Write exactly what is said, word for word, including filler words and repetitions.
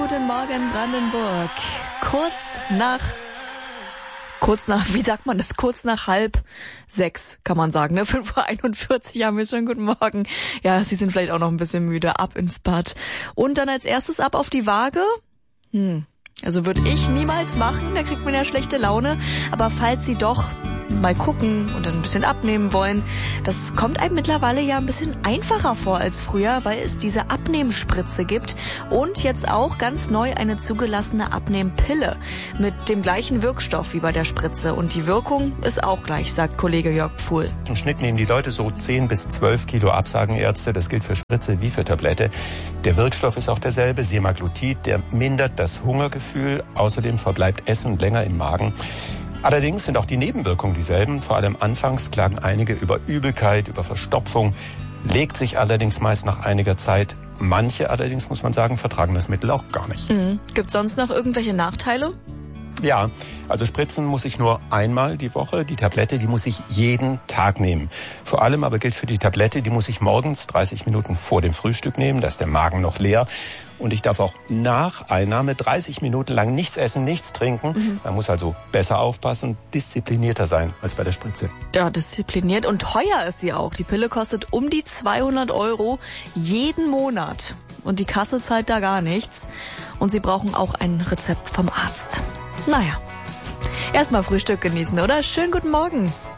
guten Morgen, Brandenburg. Kurz nach, kurz nach, wie sagt man das? Kurz nach halb sechs, kann man sagen, ne? fünf Uhr einundvierzig haben wir schon. Guten Morgen. Ja, Sie sind vielleicht auch noch ein bisschen müde. Ab ins Bad. Und dann als erstes ab auf die Waage. Hm. Also würde ich niemals machen, da kriegt man ja schlechte Laune. Aber falls Sie doch mal gucken und dann ein bisschen abnehmen wollen, das kommt einem mittlerweile ja ein bisschen einfacher vor als früher, weil es diese Abnehmspritze gibt und jetzt auch ganz neu eine zugelassene Abnehmpille mit dem gleichen Wirkstoff wie bei der Spritze. Und die Wirkung ist auch gleich, sagt Kollege Jörg Pfuhl. Im Schnitt nehmen die Leute so zehn bis zwölf Kilo ab, sagen Ärzte. Das gilt für Spritze wie für Tablette. Der Wirkstoff ist auch derselbe, Semaglutid, der mindert das Hungergefühl. Außerdem verbleibt Essen länger im Magen. Allerdings sind auch die Nebenwirkungen dieselben. Vor allem anfangs klagen einige über Übelkeit, über Verstopfung, legt sich allerdings meist nach einiger Zeit. Manche allerdings, muss man sagen, vertragen das Mittel auch gar nicht. Mhm. Gibt es sonst noch irgendwelche Nachteile? Ja, also spritzen muss ich nur einmal die Woche. Die Tablette, die muss ich jeden Tag nehmen. Vor allem aber gilt für die Tablette, die muss ich morgens dreißig Minuten vor dem Frühstück nehmen. Da ist der Magen noch leer. Und ich darf auch nach Einnahme dreißig Minuten lang nichts essen, nichts trinken. Mhm. Man muss also besser aufpassen, disziplinierter sein als bei der Spritze. Ja, diszipliniert. Und teuer ist sie auch. Die Pille kostet um die zweihundert Euro jeden Monat. Und die Kasse zahlt da gar nichts. Und Sie brauchen auch ein Rezept vom Arzt. Naja, erstmal Frühstück genießen, oder? Schönen guten Morgen.